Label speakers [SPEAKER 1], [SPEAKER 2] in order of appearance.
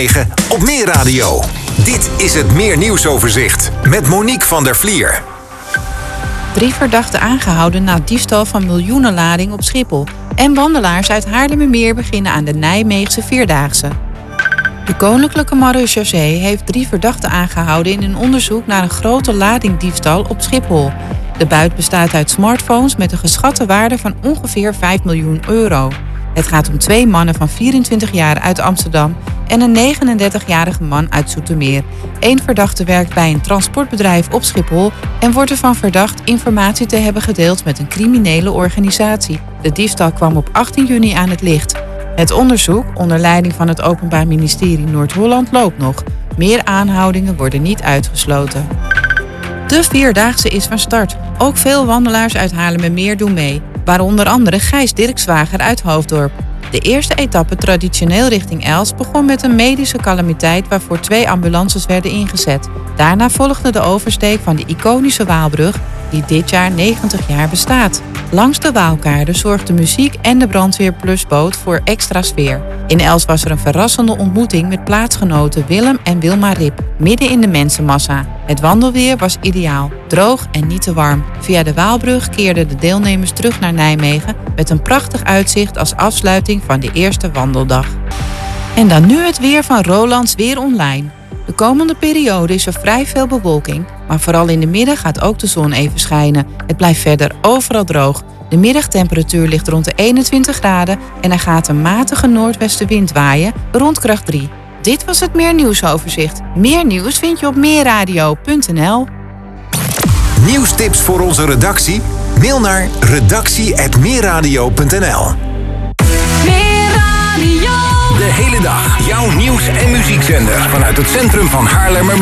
[SPEAKER 1] op Meer Radio. Dit is het Meer Nieuwsoverzicht met Monique van der Vlier.
[SPEAKER 2] 3 verdachten aangehouden na diefstal van miljoenenlading op Schiphol. En wandelaars uit Haarlemmermeer beginnen aan de Nijmeegse Vierdaagse. De Koninklijke Marechaussee heeft 3 verdachten aangehouden in een onderzoek naar een grote ladingdiefstal op Schiphol. De buit bestaat uit smartphones met een geschatte waarde van ongeveer 5 miljoen euro. Het gaat om 2 mannen van 24 jaar uit Amsterdam en een 39-jarige man uit Zoetermeer. 1 verdachte werkt bij een transportbedrijf op Schiphol en wordt ervan verdacht informatie te hebben gedeeld met een criminele organisatie. De diefstal kwam op 18 juni aan het licht. Het onderzoek, onder leiding van het Openbaar Ministerie Noord-Holland, loopt nog. Meer aanhoudingen worden niet uitgesloten. De Vierdaagse is van start. Ook veel wandelaars uit Haarlemmermeer doen mee. Waaronder andere Gijs Dirkswager uit Hoofddorp. De eerste etappe traditioneel richting Elst begon met een medische calamiteit waarvoor 2 ambulances werden ingezet. Daarna volgde de oversteek van de iconische Waalbrug, die dit jaar 90 jaar bestaat. Langs de Waalkade zorgde muziek en de brandweerplusboot voor extra sfeer. In Elst was er een verrassende ontmoeting met plaatsgenoten Willem en Wilma Rip, midden in de mensenmassa. Het wandelweer was ideaal, droog en niet te warm. Via de Waalbrug keerden de deelnemers terug naar Nijmegen met een prachtig uitzicht als afsluiting van de eerste wandeldag. En dan nu het weer van Rolands Weer Online. De komende periode is er vrij veel bewolking, maar vooral in de middag gaat ook de zon even schijnen. Het blijft verder overal droog. De middagtemperatuur ligt rond de 21 graden en er gaat een matige noordwestenwind waaien rond kracht 3. Dit was het Meer Nieuwsoverzicht. Meer nieuws vind je op meerradio.nl.
[SPEAKER 1] Nieuwstips voor onze redactie? Mail naar redactie@meerradio.nl. De hele dag jouw nieuws- en muziekzender vanuit het centrum van Haarlemmermeer.